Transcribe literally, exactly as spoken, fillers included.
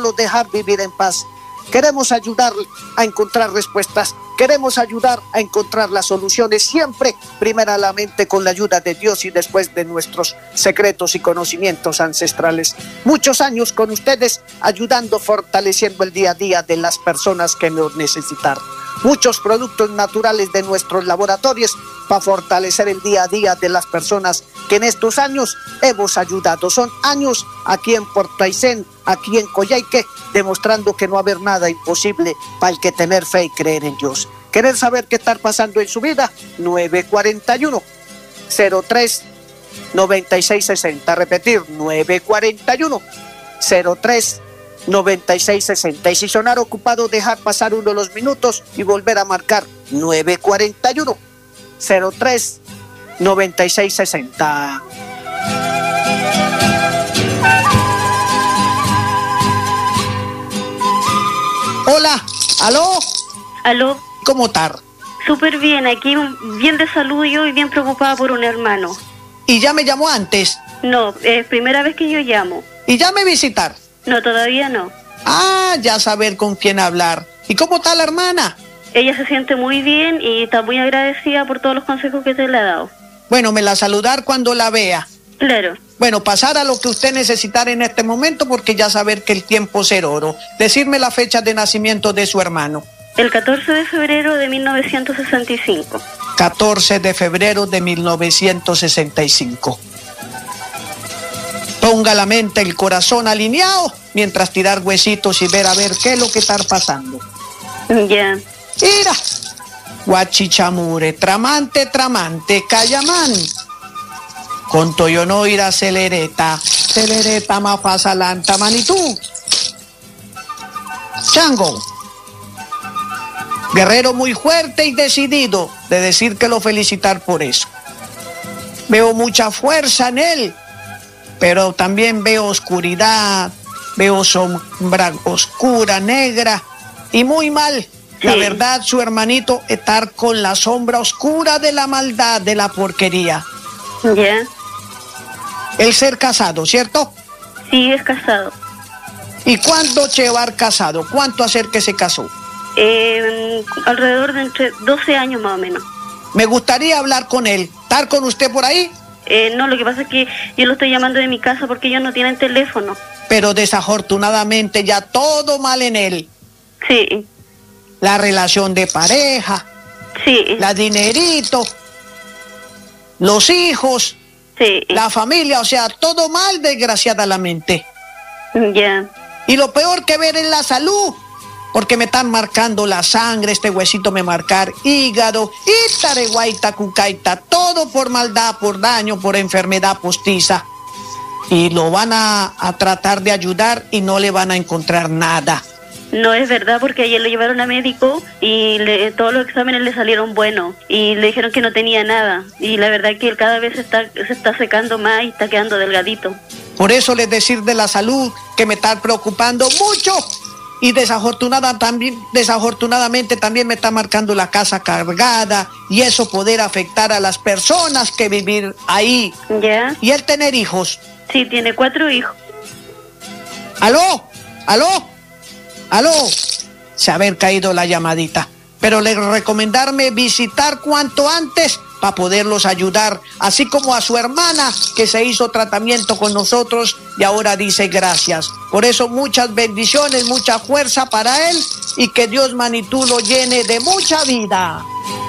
solo dejar vivir en paz. Queremos ayudar a encontrar respuestas, queremos ayudar a encontrar las soluciones, siempre primeramente con la ayuda de Dios y después de nuestros secretos y conocimientos ancestrales. Muchos años con ustedes ayudando, fortaleciendo el día a día de las personas que nos necesitaron. Muchos productos naturales de nuestros laboratorios para fortalecer el día a día de las personas que en estos años hemos ayudado. Son años aquí en Puerto Aysén, aquí en Coyhaique, demostrando que no va a haber nada imposible para el que tener fe y creer en Dios. ¿Querer saber qué está pasando en su vida? nueve cuatro uno, cero tres, nueve seis seis cero. Repetir, nueve cuatro uno, cero tres, nueve seis seis cero. Y si sonar ocupado, dejar pasar uno de los minutos y volver a marcar nueve cuatro uno, cero tres, nueve seis seis cero. Hola, aló. Aló. ¿Cómo estás? Súper bien, aquí bien de salud yo y bien preocupada por un hermano. ¿Y ya me llamó antes? No, es primera vez que yo llamo. ¿Y ya me visitar? No, todavía no. Ah, ya saber con quién hablar. ¿Y cómo está la hermana? Ella se siente muy bien y está muy agradecida por todos los consejos que te le ha dado. Bueno, me la saludar cuando la vea. Claro. Bueno, pasar a lo que usted necesitara en este momento, porque ya saber que el tiempo es oro. Decirme la fecha de nacimiento de su hermano. El catorce de febrero de mil novecientos sesenta y cinco. catorce de febrero de mil novecientos sesenta y cinco. Ponga la mente, el corazón alineado, mientras tirar huesitos y ver a ver qué es lo que está pasando. Ya. Yeah. Mira, guachichamure, tramante, tramante, cayamán. Con toyono ira celereta, celereta mafasalanta, manitú. Chango. Guerrero muy fuerte y decidido de decir que lo felicitar por eso. Veo mucha fuerza en él, pero también veo oscuridad, veo sombra oscura, negra y muy mal. Sí. La verdad, su hermanito, estar con la sombra oscura de la maldad, de la porquería. Ya. Yeah. El ser casado, ¿cierto? Sí, es casado. ¿Y cuánto llevar casado? ¿Cuánto hacer que se casó? Eh, alrededor de entre doce años más o menos. Me gustaría hablar con él. ¿Estar con usted por ahí? Eh, no, lo que pasa es que yo lo estoy llamando de mi casa porque ellos no tienen teléfono. Pero desafortunadamente ya todo mal en él. Sí. La relación de pareja. Sí. La dinerito. Los hijos. Sí. La familia, o sea, todo mal desgraciadamente. Ya. Yeah. Y lo peor que ver es la salud. Porque me están marcando la sangre, este huesito me marcar hígado, y tareguaita, cucaita, todo por maldad, por daño, por enfermedad postiza. Y lo van a, a tratar de ayudar y no le van a encontrar nada. No es verdad, porque ayer lo llevaron a médico y le, todos los exámenes le salieron buenos y le dijeron que no tenía nada. Y la verdad es que él cada vez se está, se está secando más y está quedando delgadito. Por eso les decir de la salud que me está preocupando mucho. Y desafortunada también, desafortunadamente también me está marcando la casa cargada y eso poder afectar a las personas que vivir ahí. ¿Ya? ¿Y él tener hijos? Sí, tiene cuatro hijos. ¿Aló? ¿Aló? ¿Aló? Se haber caído la llamadita. Pero le recomendarme visitar cuanto antes para poderlos ayudar, así como a su hermana que se hizo tratamiento con nosotros y ahora dice gracias. Por eso muchas bendiciones, mucha fuerza para él y que Dios Manitú lo llene de mucha vida.